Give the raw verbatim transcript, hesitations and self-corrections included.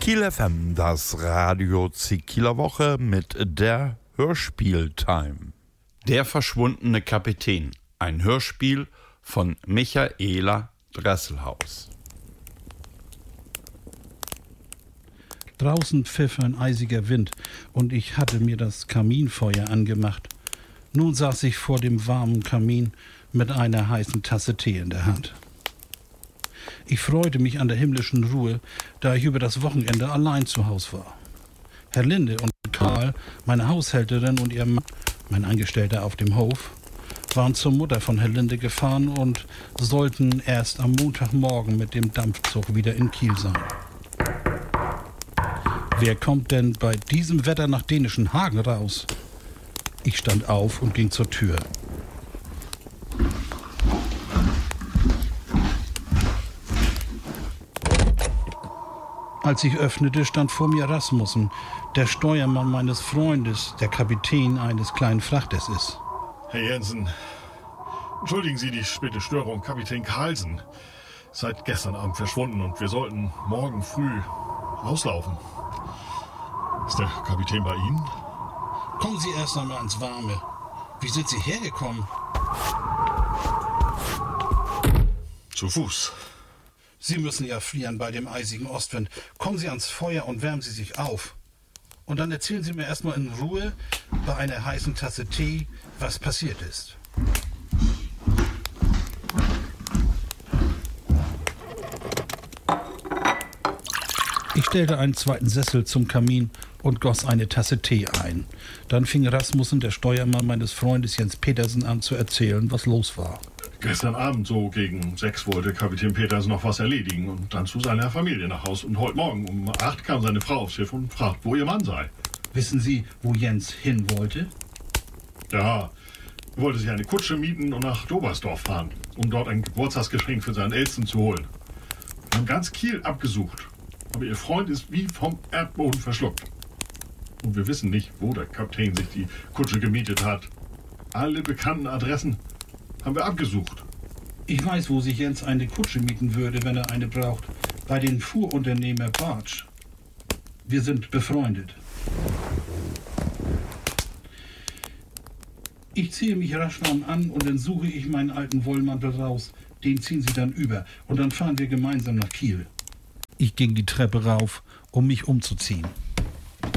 Kiel F M, das Radio zur Kieler Woche mit der Hörspieltime. Der verschwundene Kapitän, ein Hörspiel von Michaela Dresselhaus. Draußen pfiff ein eisiger Wind und ich hatte mir das Kaminfeuer angemacht. Nun saß ich vor dem warmen Kamin mit einer heißen Tasse Tee in der Hand. Ich freute mich an der himmlischen Ruhe, da ich über das Wochenende allein zu Haus war. Herr Linde und Karl, meine Haushälterin und ihr Mann, mein Angestellter auf dem Hof, waren zur Mutter von Herr Linde gefahren und sollten erst am Montagmorgen mit dem Dampfzug wieder in Kiel sein. Wer kommt denn bei diesem Wetter nach Dänischen Hagen raus? Ich stand auf und ging zur Tür. Als ich öffnete, stand vor mir Rasmussen, der Steuermann meines Freundes, der Kapitän eines kleinen Frachters ist. Herr Jensen, entschuldigen Sie die späte Störung. Kapitän Carlsen ist seit gestern Abend verschwunden und wir sollten morgen früh auslaufen. Ist der Kapitän bei Ihnen? Kommen Sie erst einmal ins Warme. Wie sind Sie hergekommen? Zu Fuß. Sie müssen ja frieren bei dem eisigen Ostwind. Kommen Sie ans Feuer und wärmen Sie sich auf. Und dann erzählen Sie mir erstmal in Ruhe bei einer heißen Tasse Tee, was passiert ist. Ich stellte einen zweiten Sessel zum Kamin und goss eine Tasse Tee ein. Dann fing Rasmussen, der Steuermann meines Freundes Jens Petersen, an zu erzählen, was los war. Gestern Abend so gegen sechs wollte Kapitän Petersen noch was erledigen und dann zu seiner Familie nach Haus. Und heute Morgen um acht kam seine Frau aufs Schiff und fragt, wo ihr Mann sei. Wissen Sie, wo Jens hin wollte? Ja, er wollte sich eine Kutsche mieten und nach Dobersdorf fahren, um dort ein Geburtstagsgeschenk für seinen Ältesten zu holen. Wir haben ganz Kiel abgesucht, aber ihr Freund ist wie vom Erdboden verschluckt. Und wir wissen nicht, wo der Kapitän sich die Kutsche gemietet hat. Alle bekannten Adressen haben wir abgesucht. Ich weiß, wo sich Jens eine Kutsche mieten würde, wenn er eine braucht. Bei den Fuhrunternehmer Bartsch. Wir sind befreundet. Ich ziehe mich rasch warm an und dann suche ich meinen alten Wollmantel raus. Den ziehen Sie dann über und dann fahren wir gemeinsam nach Kiel. Ich ging die Treppe rauf, um mich umzuziehen.